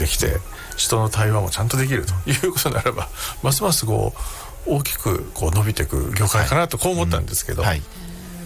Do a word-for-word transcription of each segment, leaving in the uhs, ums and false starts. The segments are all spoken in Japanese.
できて人の対話もちゃんとできるということならば、ますますこう大きくこう伸びていく業界かなとこう思ったんですけど、 はいうんはい、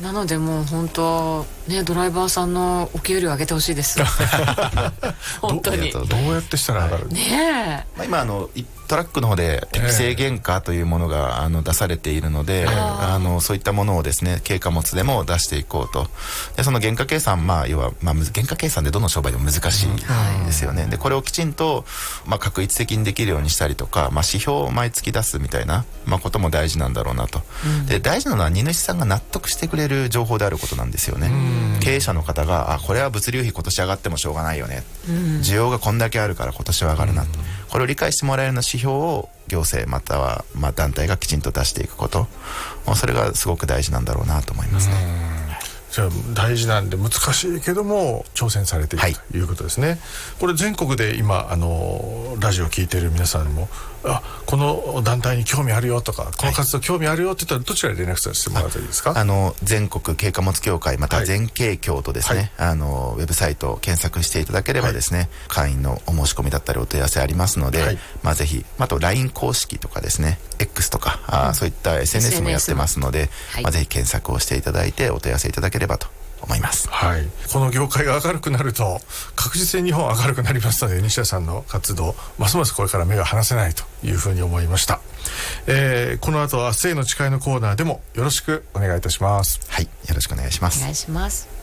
なのでもう本当ねドライバーさんのお給料上げてほしいです本当にど, どうやってしたら上がる、はい、 ねえ、 まあ、今あのトラックの方で適正原価というものがあの出されているので、えー、あのそういったものをですね軽貨物でも出していこうと。でその原価計算、まあ要は、まあ、原価計算でどの商売でも難しいですよね、うん、でこれをきちんと、まあ、確一的にできるようにしたりとか、まあ、指標を毎月出すみたいな、まあ、ことも大事なんだろうなと、うん、で大事なのは荷主さんが納得してくれる情報であることなんですよね、うん、経営者の方があこれは物流費今年上がってもしょうがないよね、うん、需要がこんだけあるから今年は上がるなと、うん、これを理解してもらえるような指標を行政またはまあ団体がきちんと出していくこと、もうそれがすごく大事なんだろうなと思いますね。 じゃあ大事なんで難しいけども挑戦されている、はい、ということですね。これ全国で今あのラジオを聞いている皆さんもあこの団体に興味あるよとかこの活動興味あるよって言ったらどちらに連絡してもらうといいですか？ あ, あの全国軽貨物協会また全軽協とですね、はい、あのウェブサイトを検索していただければですね、はい、会員のお申し込みだったりお問い合わせありますので、はい、まあ、ぜひあと ライン 公式とかですね X とか、うん、あそういった エスエヌエス もやってますので、はい、まあ、ぜひ検索をしていただいてお問い合わせいただければと思います。 はい、この業界が明るくなると確実に日本は明るくなりますので、西田さんの活動ますますこれから目が離せないというふうに思いました。えー、この後は明日への誓いのコーナーでもよろしくお願いいたします。 はい、よろしくお願いします。 お願いします。